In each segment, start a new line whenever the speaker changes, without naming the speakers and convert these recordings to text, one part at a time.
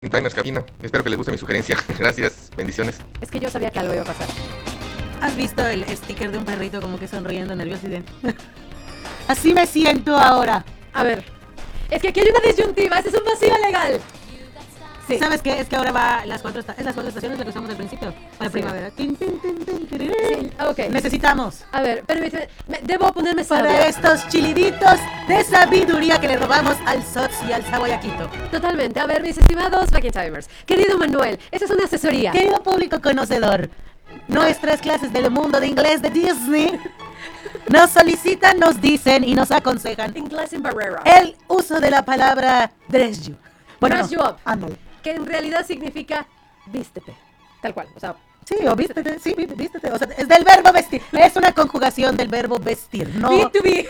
Timers Cabina. Espero que les guste mi sugerencia. Gracias, bendiciones.
Es que yo sabía que algo iba a pasar.
¿Has visto el sticker de un perrito como que sonriendo nervioso y de... Así me siento ahora.
A ver, es que aquí hay una disyuntiva. Este es un vacío legal. Sí.
¿Sabes qué? Es que ahora va las cuatro estaciones de lo que usamos al principio. Para
Sí.
primavera. Tin, tin, tin, tin, tirirín.
Sí, ok.
Necesitamos
A ver, permíteme. Debo ponerme
para
sabia.
estos chiliditos de sabiduría que le robamos al SOTS y al Saguayaquito.
Totalmente. A ver, mis estimados Backing Timers. Querido Manuel, esta es una asesoría.
Querido público conocedor, nuestras clases del mundo de inglés de Disney nos solicitan, nos dicen y nos aconsejan
Inglés en Barrera.
el uso de la palabra dress you.
Dress you up.
Ándale.
Que en realidad significa vístete. Tal cual. O sea,
Sí, o vístete, sí, vístete. O sea, es del verbo vestir. Es una conjugación del verbo vestir, no.
B2B.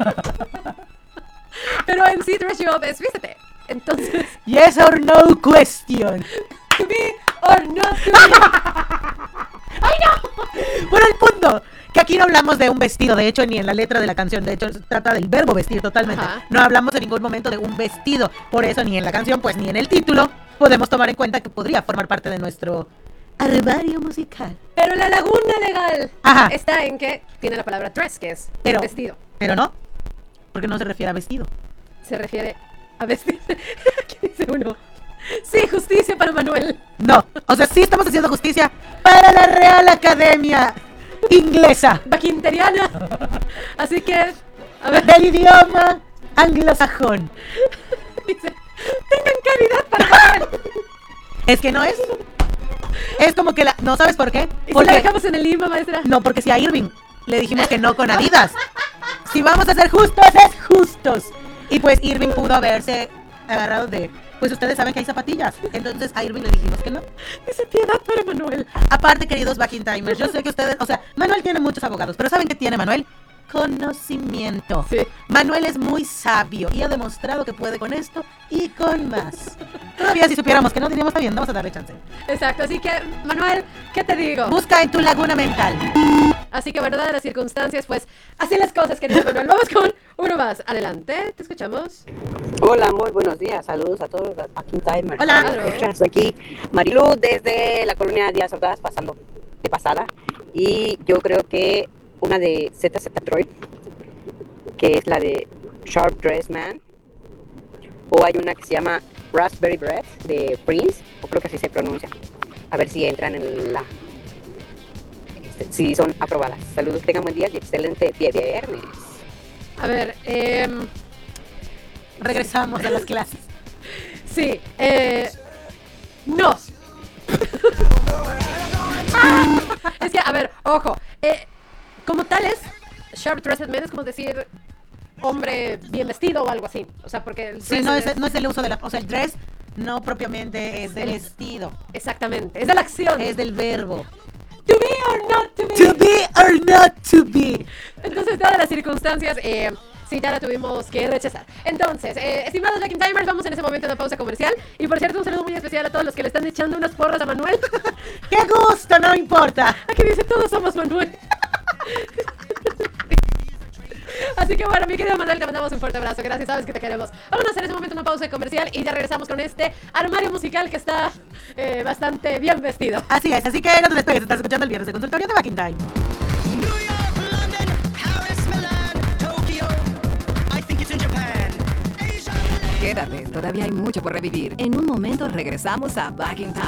Pero en sí, dress you up es vístete. Entonces,
Yes or no question.
to be or not to be.
Bueno, el punto, que aquí no hablamos de un vestido, de hecho, ni en la letra de la canción, de hecho, se trata del verbo vestir totalmente.
Ajá.
No hablamos en ningún momento de un vestido, por eso ni en la canción, pues ni en el título, podemos tomar en cuenta que podría formar parte de nuestro armario musical.
Pero la laguna legal
Ajá.
está en que tiene la palabra dress, que es
Pero-
vestido.
Pero no, porque no se refiere a vestido.
Se refiere a vestir. Aquí dice uno. Sí, justicia para Manuel.
No, o sea, sí estamos haciendo justicia para la Real Academia Inglesa
Baquinteriana. Así que, a ver,
del idioma anglosajón.
dice, tengan caridad para Manuel.
Es que no es. Es como que la... ¿No sabes por qué?
Y si la
Porque...
dejamos en el limbo, maestra.
No, porque si a Irving le dijimos que no con Adidas. Si vamos a ser justos, es justos. Y pues Irving pudo haberse agarrado de... Pues ustedes saben que hay zapatillas. Entonces a Irving le dijimos que no.
Dice piedad para Manuel.
Aparte, queridos backing timers, yo sé que ustedes... O sea, Manuel tiene muchos abogados, pero ¿saben qué tiene Manuel? Conocimiento.
Sí.
Manuel es muy sabio y ha demostrado que puede con esto y con más. Todavía si supiéramos que no diríamos, está bien, vamos a darle chance.
Exacto, así que, Manuel, ¿qué te digo?
Busca en tu laguna mental.
Así que, verdad, las circunstancias, pues, así las cosas, querido Manuel. Vamos con uno más. Adelante, te escuchamos.
Hola, muy buenos días. Saludos a todos los Backing Timers.
Hola.
Escuchas aquí Marilu desde la colonia Díaz Ordaz, pasando de pasada. Y yo creo que una de ZZ Troy, que es la de Sharp Dress Man. O hay una que se llama Raspberry Bread de Prince, o creo que así se pronuncia. A ver si entran en la... si son aprobadas. Saludos, tengan buen día y excelente día de viernes.
A ver,
Regresamos a las clases.
sí, no. Es que, a ver, ojo, como tales, Sharp Dressed Man es como decir hombre bien vestido o algo así. O sea, porque el
Sí,
dress
no es, no es el uso de la... O sea, el dress no propiamente es del
El-
vestido.
Exactamente, es de la acción.
Es del verbo.
To be or not to be.
To be or not to be.
Entonces, dadas las circunstancias, sí, ya la tuvimos que rechazar. Entonces, estimados Backing Timers, vamos en ese momento a una pausa comercial. Y por cierto, un saludo muy especial a todos los que le están echando unas porras a Manuel.
¡Qué gusto! No importa.
Aquí dice, todos somos Manuel. Así que bueno, mi querido Manuel, te mandamos un fuerte abrazo. Gracias, sabes que te queremos. Vamos a hacer en ese momento una pausa comercial y ya regresamos con este armario musical que está bastante bien vestido.
Así es, así que no te despegues. Estás escuchando el viernes de consultorio de Backing Time.
New York, London, Paris, Milan, Tokyo. I think it's in Japan. Asia.
Quédate, todavía hay mucho por revivir. En un momento regresamos a Back in Time.